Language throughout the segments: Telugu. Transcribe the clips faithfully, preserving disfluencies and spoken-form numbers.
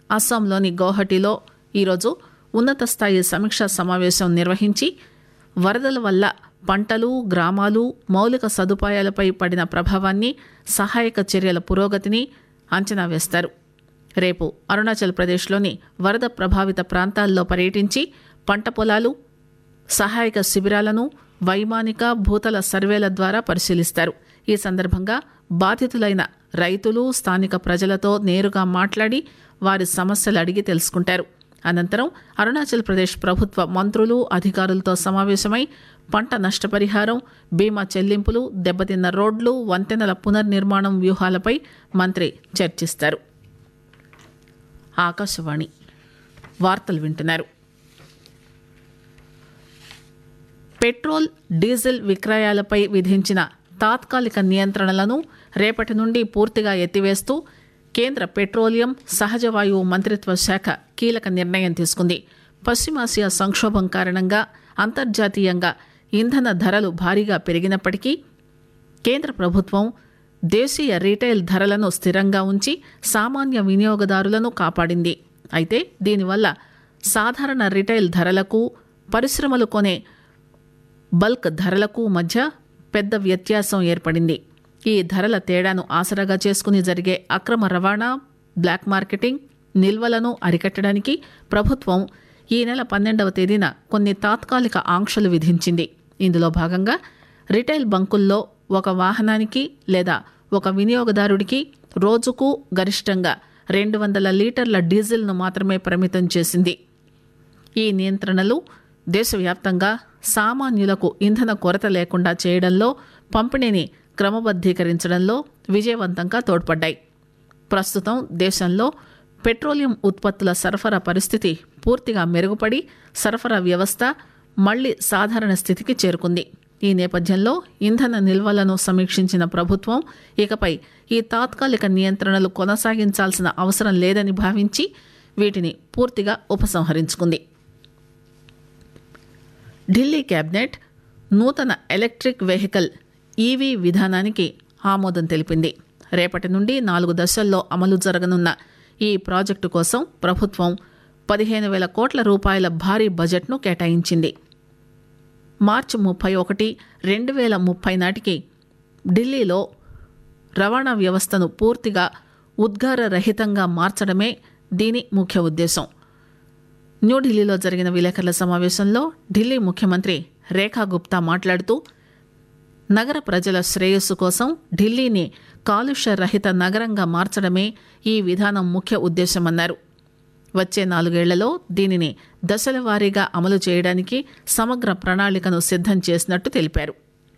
అస్సాంలోని గౌహటిలో ఈరోజు ఉన్నత స్థాయి సమీక్షా సమావేశం నిర్వహించి వరదల వల్ల పంటలు గ్రామాలు మౌలిక సదుపాయాలపై పడిన ప్రభావాన్ని సహాయక చర్యల పురోగతిని అంచనా వేస్తారు. రేపు అరుణాచల్ ప్రదేశ్లోని వరద ప్రభావిత ప్రాంతాల్లో పర్యటించి పంట పొలాలు సహాయక శిబిరాలను వైమానిక భూతల సర్వేల ద్వారా పరిశీలిస్తారు. ఈ సందర్భంగా బాధితులైన రైతులు స్థానిక ప్రజలతో నేరుగా మాట్లాడి వారి సమస్యలు అడిగి తెలుసుకుంటారు. అనంతరం అరుణాచల్ ప్రదేశ్ ప్రభుత్వ మంత్రులు అధికారులతో సమావేశమై పంట నష్టపరిహారం బీమా చెల్లింపులు దెబ్బతిన్న రోడ్లు వంతెనల పునర్నిర్మాణం వ్యూహాలపై మంత్రి చర్చిస్తారు. ఆకాశవాణి వార్తలు వింటున్నారు. పెట్రోల్ డీజిల్ విక్రయాలపై విధించిన తాత్కాలిక నియంత్రణలను రేపటి నుండి పూర్తిగా ఎత్తివేస్తూ కేంద్ర పెట్రోలియం సహజ వాయువు మంత్రిత్వ శాఖ కీలక నిర్ణయం తీసుకుంది. పశ్చిమాసియా సంక్షోభం కారణంగా అంతర్జాతీయంగా ఇంధన ధరలు భారీగా పెరిగినప్పటికీ కేంద్ర ప్రభుత్వం దేశీయ రీటైల్ ధరలను స్థిరంగా ఉంచి సామాన్య వినియోగదారులను కాపాడింది. అయితే దీనివల్ల సాధారణ రీటైల్ ధరలకు పరిశ్రమలు కొనే బల్క్ ధరలకు మధ్య పెద్ద వ్యత్యాసం ఏర్పడింది. ఈ ధరల తేడాను ఆసరాగా చేసుకుని జరిగే అక్రమ రవాణా బ్లాక్ మార్కెటింగ్ నిల్వలను అరికట్టడానికి ప్రభుత్వం ఈ నెల పన్నెండవ తేదీన కొన్ని తాత్కాలిక ఆంక్షలు విధించింది. ఇందులో భాగంగా రిటైల్ బంకుల్లో ఒక వాహనానికి లేదా ఒక వినియోగదారుడికి రోజుకు గరిష్టంగా రెండు వందల లీటర్ల డీజిల్ను మాత్రమే పరిమితం చేసింది. ఈ నియంత్రణలు దేశవ్యాప్తంగా సామాన్యులకు ఇంధన కొరత లేకుండా చేయడంలో పంపిణీని క్రమబద్ధీకరించడంలో విజయవంతంగా తోడ్పడ్డాయి. ప్రస్తుతం దేశంలో పెట్రోలియం ఉత్పత్తుల సరఫరా పరిస్థితి పూర్తిగా మెరుగుపడి సరఫరా వ్యవస్థ మళ్లీ సాధారణ స్థితికి చేరుకుంది. ఈ నేపథ్యంలో ఇంధన నిల్వలను సమీక్షించిన ప్రభుత్వం ఇకపై ఈ తాత్కాలిక నియంత్రణలు కొనసాగించాల్సిన అవసరం లేదని భావించి వీటిని పూర్తిగా ఉపసంహరించుకుంది. ఢిల్లీ కేబినెట్ నూతన ఎలక్ట్రిక్ వెహికల్ ఈవీ విధానానికి ఆమోదం తెలిపింది. రేపటి నుండి నాలుగు దశల్లో అమలు జరగనున్న ఈ ప్రాజెక్టు కోసం ప్రభుత్వం పదిహేను వేల కోట్ల రూపాయల భారీ బడ్జెట్ను కేటాయించింది. మార్చి ముప్పై ఒకటి రెండు వేల ముప్పై నాటికి ఢిల్లీలో రవాణా వ్యవస్థను పూర్తిగా ఉద్గార రహితంగా మార్చడమే దీని ముఖ్య ఉద్దేశం. న్యూఢిల్లీలో జరిగిన విలేకరుల సమావేశంలో ఢిల్లీ ముఖ్యమంత్రి రేఖా గుప్తా మాట్లాడుతూ నగర ప్రజల శ్రేయస్సు కోసం ఢిల్లీని కాలుష్య రహిత నగరంగా మార్చడమే ఈ విధానం ముఖ్య ఉద్దేశమన్నారు. వచ్చే నాలుగేళ్లలో దీనిని దశల వారీగా అమలు చేయడానికి సమగ్ర ప్రణాళికను సిద్ధం చేసినట్టు తెలిపారు.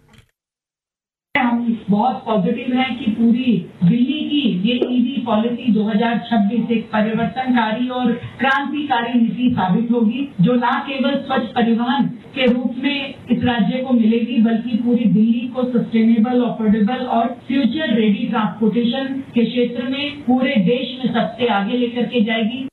हम बहुत पॉजिटिव हैं कि पूरी दिल्ली की ये ईवी पॉलिसी दो हज़ार छब्बीस एक परिवर्तनकारी और क्रांतिकारी नीति साबित होगी, जो न केवल स्वच्छ परिवहन के रूप में इस राज्य को मिलेगी, बल्कि पूरी दिल्ली को सस्टेनेबल, अफोर्डेबल और फ्यूचर रेडी ट्रांसपोर्टेशन के क्षेत्र में पूरे देश में सबसे आगे लेकर के जाएगी.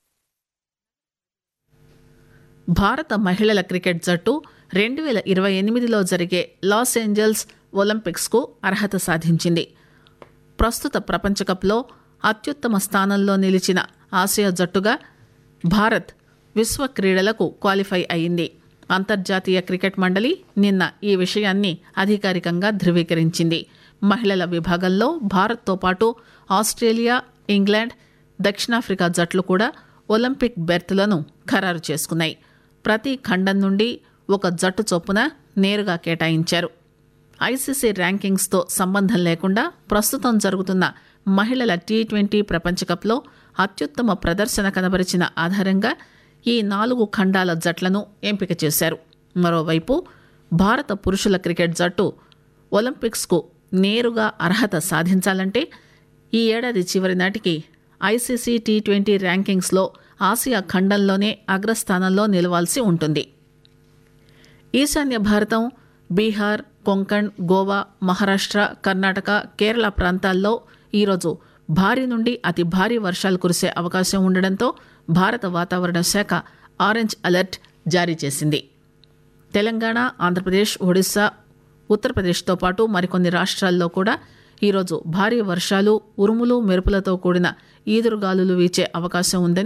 భారత మహిళల క్రికెట్ జట్టు రెండు వేల ఇరవై ఎనిమిదిలో జరిగే లాస్ ఏంజల్స్ ఒలింపిక్స్కు అర్హత సాధించింది. ప్రస్తుత ప్రపంచకప్లో అత్యుత్తమ స్థానంలో నిలిచిన ఆసియా జట్టుగా భారత్ విశ్వ క్రీడలకు క్వాలిఫై అయింది. అంతర్జాతీయ క్రికెట్ మండలి నిన్న ఈ విషయాన్ని అధికారికంగా ధృవీకరించింది. మహిళల విభాగంలో భారత్తో పాటు ఆస్ట్రేలియా, ఇంగ్లాండ్, దక్షిణాఫ్రికా జట్లు కూడా ఒలింపిక్ బెర్త్లను ఖరారు చేసుకున్నాయి. ప్రతి ఖండం నుండి ఒక జట్టు చొప్పున నేరుగా కేటాయించారు. ఐసీసీ ర్యాంకింగ్స్తో సంబంధం లేకుండా ప్రస్తుతం జరుగుతున్న మహిళల టీ ట్వంటీ ప్రపంచకప్లో అత్యుత్తమ ప్రదర్శన కనబరిచిన ఆధారంగా ఈ నాలుగు ఖండాల జట్లను ఎంపిక చేశారు. మరోవైపు భారత పురుషుల క్రికెట్ జట్టు ఒలింపిక్స్కు నేరుగా అర్హత సాధించాలంటే ఈ ఏడాది చివరి నాటికి ఐసీసీ టీ ట్వంటీ ర్యాంకింగ్స్లో ఆసియా ఖండంలోనే అగ్రస్థానంలో నిలవాల్సి ఉంటుంది. ఈశాన్య భారతం, బీహార్, కొంకణ్, గోవా, మహారాష్ట్ర, కర్ణాటక, కేరళ ప్రాంతాల్లో ఈరోజు భారీ నుండి అతి భారీ వర్షాలు కురిసే అవకాశం ఉండడంతో భారత వాతావరణ శాఖ ఆరెంజ్ అలర్ట్ జారీ చేసింది. తెలంగాణ, ఆంధ్రప్రదేశ్, ఒడిశా, ఉత్తరప్రదేశ్తో పాటు మరికొన్ని రాష్ట్రాల్లో కూడా ఈరోజు భారీ వర్షాలు, ఉరుములు, మెరుపులతో కూడిన ఈదురుగాలులు వీచే అవకాశం ఉందని